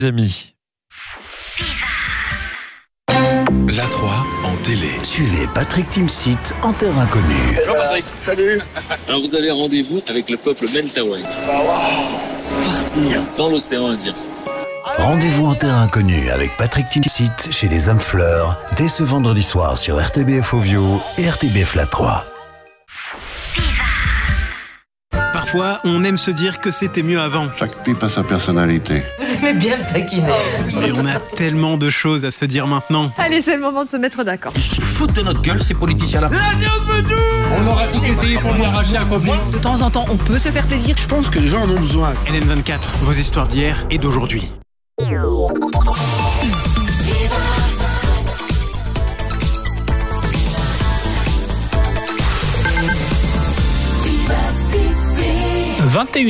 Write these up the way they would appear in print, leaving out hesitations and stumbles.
Amis. La 3 en télé. Suivez Patrick Timsit en terre inconnue. Bonjour Patrick. Salut. Alors vous avez rendez-vous avec le peuple Mentawai. Partir dans l'océan Indien. Rendez-vous en terre inconnue avec Patrick Timsit chez les Hommes Fleurs dès ce vendredi soir sur RTBF Ovio et RTBF La 3. Parfois, on aime se dire que c'était mieux avant. Chaque pipe a sa personnalité. Vous aimez bien me taquiner. Mais on a tellement de choses à se dire maintenant. Allez, c'est le moment de se mettre d'accord. Ils se foutent de notre gueule, ces politiciens-là. On aura tout essayé pour lui arracher un copain. De temps en temps, on peut se faire plaisir. Je pense que les gens en ont besoin. LN24, vos histoires d'hier et d'aujourd'hui. « 21h ».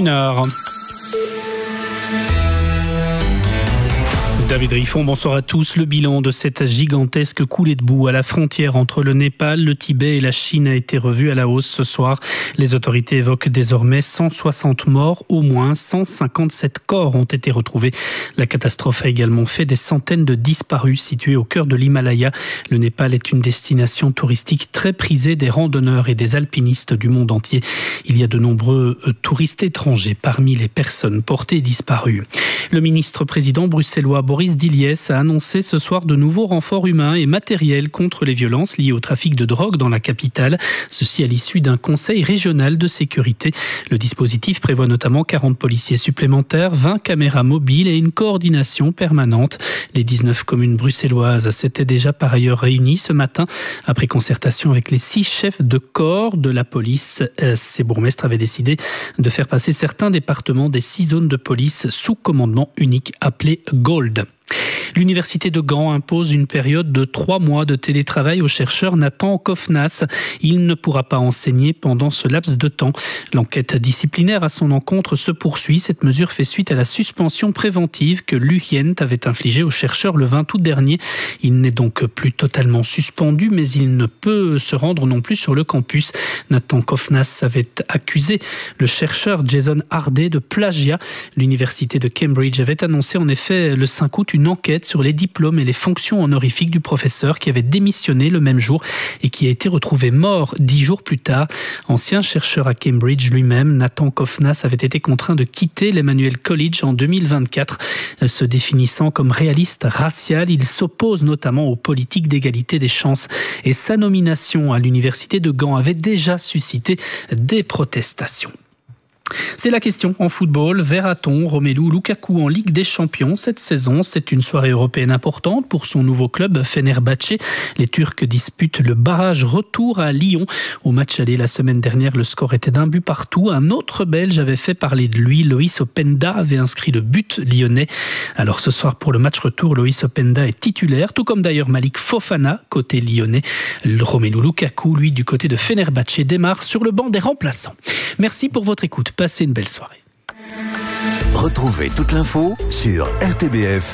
David Riffon, bonsoir à tous. Le bilan de cette gigantesque coulée de boue à la frontière entre le Népal, le Tibet et la Chine a été revu à la hausse ce soir. Les autorités évoquent désormais 160 morts, au moins 157 corps ont été retrouvés. La catastrophe a également fait des centaines de disparus situés au cœur de l'Himalaya. Le Népal est une destination touristique très prisée des randonneurs et des alpinistes du monde entier. Il y a de nombreux touristes étrangers parmi les personnes portées disparues. Le ministre-président bruxellois Boris Diliès a annoncé ce soir de nouveaux renforts humains et matériels contre les violences liées au trafic de drogue dans la capitale. Ceci à l'issue d'un conseil régional de sécurité. Le dispositif prévoit notamment 40 policiers supplémentaires, 20 caméras mobiles et une coordination permanente. Les 19 communes bruxelloises s'étaient déjà par ailleurs réunies ce matin après concertation avec les 6 chefs de corps de la police. Ces bourgmestres avaient décidé de faire passer certains départements des 6 zones de police sous commandement unique appelées Gold. L'université de Gand impose une période de 3 mois de télétravail au chercheur Nathan Kofnas. Il ne pourra pas enseigner pendant ce laps de temps. L'enquête disciplinaire à son encontre se poursuit. Cette mesure fait suite à la suspension préventive que l'UGent avait infligée au chercheur le 20 août dernier. Il n'est donc plus totalement suspendu, mais il ne peut se rendre non plus sur le campus. Nathan Kofnas avait accusé le chercheur Jason Hardet de plagiat. L'université de Cambridge avait annoncé en effet le 5 août une enquête sur les diplômes et les fonctions honorifiques du professeur qui avait démissionné le même jour et qui a été retrouvé mort 10 jours plus tard. Ancien chercheur à Cambridge lui-même, Nathan Kofnas avait été contraint de quitter l'Emmanuel College en 2024. Se définissant comme réaliste racial, il s'oppose notamment aux politiques d'égalité des chances et sa nomination à l'université de Gand avait déjà suscité des protestations. C'est la question en football. Verra-t-on Romelu Lukaku en Ligue des Champions cette saison? C'est une soirée européenne importante pour son nouveau club Fenerbahçe. Les Turcs disputent le barrage retour à Lyon. Au match aller la semaine dernière, le score était d'1 but partout. Un autre Belge avait fait parler de lui. Loïs Openda avait inscrit le but lyonnais. Alors ce soir pour le match retour, Loïs Openda est titulaire, tout comme d'ailleurs Malik Fofana côté lyonnais. Romelu Lukaku, lui, du côté de Fenerbahçe, démarre sur le banc des remplaçants. Merci pour votre écoute. Passez une belle soirée. Retrouvez toute l'info sur RTBF.